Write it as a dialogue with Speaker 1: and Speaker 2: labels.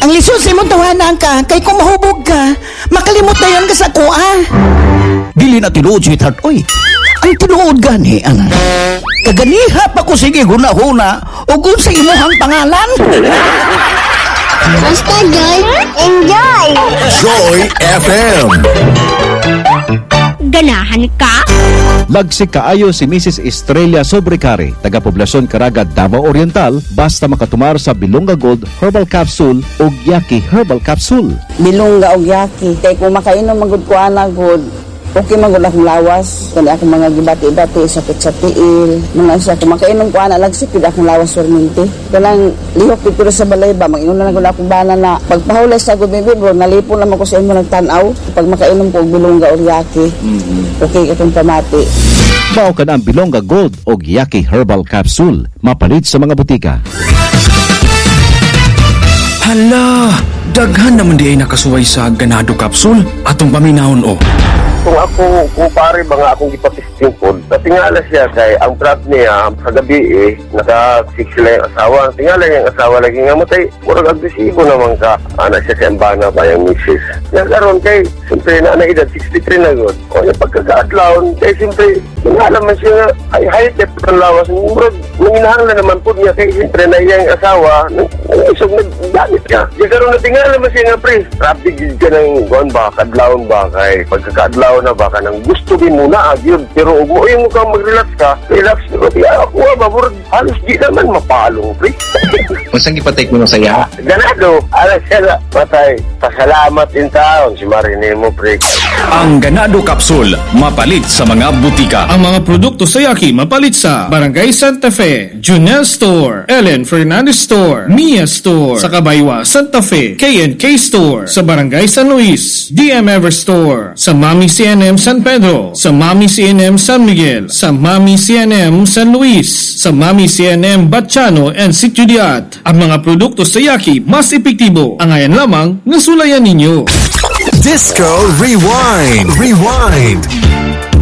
Speaker 1: Ang lisod sa imong tawanan ka, kay kung mahubog ka, makalimot na yan ka sa kuha.
Speaker 2: Dili na tinuod, sweetheart. Oy, ang tinuod gani, ana. Kaganiha pa ko sige guna-huna o kung sa imuhang pangalan.
Speaker 3: Basta Joy, enjoy!
Speaker 4: Joy FM.
Speaker 3: Ganahan ka?
Speaker 5: Lagsik kaayo si Mrs. Estrella Sobrecari, taga-poblasyon Caraga, Davao Oriental, basta makatumar sa Bilonga Gold Herbal Capsule o Yaki Herbal Capsule.
Speaker 6: Bilongga og yaki kay kung makainom magud ko ana gud okay magud akong lawas kani akong mga gibati-bati sakit sa tiil mga sa kung makainom ko ana lagsik pid akong lawas perminti kanang lihok pid ko sa balay ba mag-inom na gud akong bana na pagpahulas sa gud bibi bro nalipon naman ko sa imo nagtan-aw pag makainom ko og bilongga og yaki okay katong pamati.
Speaker 5: Mao ka na ang Bilonga Gold o Yaki Herbal Capsule, mapalit sa mga butika.
Speaker 7: Hala, daghan naman di ay nakasuway sa ganado capsule atong paminahon o.
Speaker 8: Kung ako kupare mga akong ipatesting po, natingala siya kay ang prat niya sa gabi naka-fix sila yung asawa. Tingala yung asawa lagi nga matay. Murag agresibo naman ka. Anak siya sa ambana ba yung misis. Nagkaroon kay, siyempre na edad 63 na yun. O yung pagkakaadlaon, kay siyempre, tingala man siya nga, ay high-tep ng lawas. Murag, nanginahanglan naman po niya kay siyempre na iyang asawa, isog nagdanit ka. Nagkaroon na tingala man siya nga, pre, rapid ka ng buwan ba, kadlaon ba, kay pagkakaadlaon na baka nang gusto din muna yun pero mo yung mukhang mag-relax ka relax pero ako mabur halos di naman mapalong pre.
Speaker 9: Kung saan ipatake mo ng saya?
Speaker 8: Ganado alas siya patay pasalamat din taon si Marine mo pre.
Speaker 7: Ang ganado capsule mapalit sa mga butika.
Speaker 10: Ang mga produkto sa Yaki mapalit sa Barangay Santa Fe, Junel Store, Ellen Fernandez Store, Mia Store, sa Kabaywa, Santa Fe, K&K Store, sa Barangay San Luis, DM Ever Store, sa Mami CNM San Pedro, sa Mami CNM San Miguel, sa Mami CNM San Luis, sa Mami CNM Batchano and Sitjudiat. Ang mga produkto sa Yaki mas epektibo. Ang ayan lamang nasulayan ninyo.
Speaker 4: Disco Rewind.